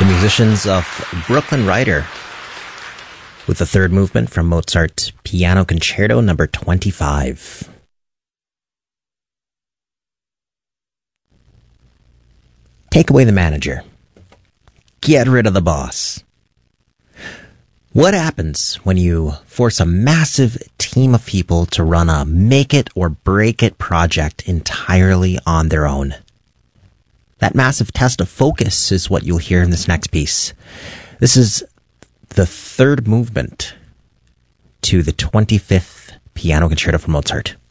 The musicians of Brooklyn Rider with the third movement from Mozart's Piano Concerto number 25. Take away the manager. Get rid of the boss. What happens when you force a massive team of people to run a make it or break it project entirely on their own? That massive test of focus is what you'll hear in this next piece. This is the third movement to the 25th Piano Concerto from Mozart.